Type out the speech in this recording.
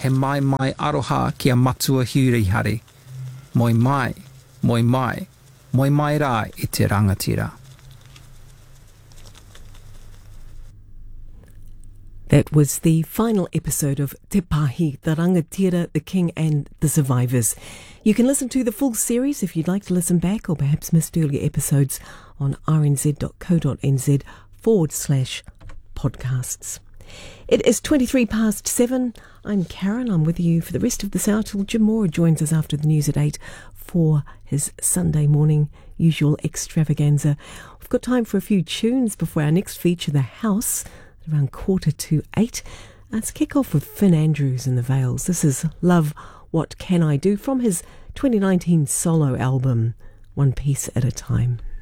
he mai aroha kia matua hurihari. Moi mai rā I te rangatira. That was the final episode of Te Pahi, The Rangatira, The King and the Survivors. You can listen to the full series if you'd like to listen back or perhaps missed earlier episodes on rnz.co.nz/podcasts. It is 7:23. I'm Karen. I'm with you for the rest of this hour till Jim Moore joins us after the news at 8 for his Sunday morning usual extravaganza. We've got time for a few tunes before our next feature, The House, around 7:45. Let's kick off with Finn Andrews and the Veils. This is Love, What Can I Do from his 2019 solo album, One Piece at a Time.